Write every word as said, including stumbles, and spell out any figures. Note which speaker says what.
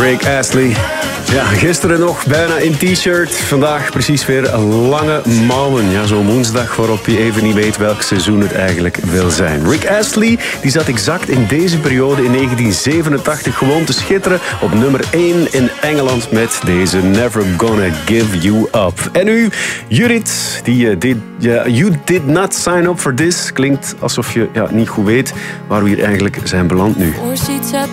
Speaker 1: Rick Astley. Ja, gisteren nog bijna in t-shirt. Vandaag precies weer lange mouwen. Ja, zo'n woensdag waarop je even niet weet welk seizoen het eigenlijk wil zijn. Rick Astley die zat exact in deze periode in negentien zevenentachtig gewoon te schitteren op nummer één in Engeland met deze Never Gonna Give You Up. En nu, Judith, die uh, did, uh, You Did Not Sign Up For This. Klinkt alsof je ja, niet goed weet waar we hier eigenlijk zijn beland nu.
Speaker 2: Four seats at